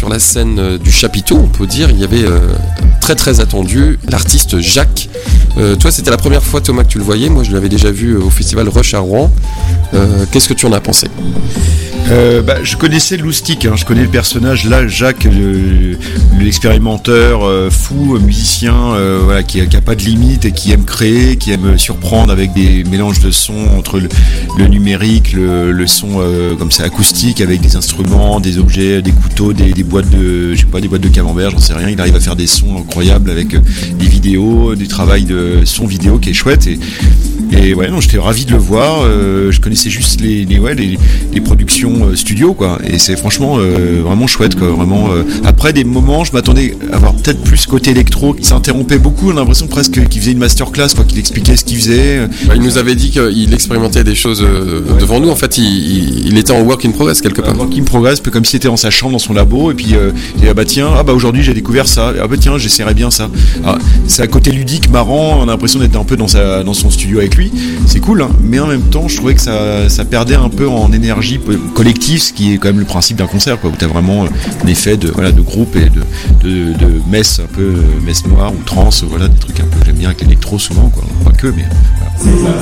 sur la scène du chapiteau, on peut dire, il y avait très très attendu l'artiste Jacques. Toi, c'était la première fois, Thomas, que tu le voyais. Moi, je l'avais déjà vu au festival Rush à Rouen. Qu'est-ce que tu en as pensé ? Je connaissais Loustic, je connais le personnage là, Jacques, l'expérimenteur fou, musicien, qui a pas de limite et qui aime créer, qui aime surprendre avec des mélanges de sons entre le numérique, le son comme ça acoustique avec des instruments, des objets, des couteaux, des boîtes de camembert, j'en sais rien. Il arrive à faire des sons incroyables avec des vidéos, du travail de son vidéo qui est chouette et ouais, non, j'étais ravi de le voir. Je connaissais juste les productions studio, quoi, et c'est franchement vraiment chouette, quoi. Vraiment. Après des moments, je m'attendais à avoir peut-être plus côté électro, qui s'interrompait beaucoup. On a l'impression presque qu'il faisait une masterclass, quoi, qu'il expliquait ce qu'il faisait. Il nous avait dit qu'il expérimentait des choses devant nous. En fait, il était en work in progress quelque part. Work in progress, comme s'il était dans sa chambre, dans son labo, et puis il dit aujourd'hui j'ai découvert ça. Tiens, j'essaierai bien ça. Alors, c'est un côté ludique, marrant. On a l'impression d'être un peu dans son studio avec lui. C'est cool, mais en même temps, je trouvais que ça perdait un peu en énergie collectif, ce qui est quand même le principe d'un concert, quoi, où tu as vraiment un effet de groupe et de messe, un peu messe noire ou trance, des trucs un peu, j'aime bien avec l'électro souvent, quoi, pas que, mais voilà.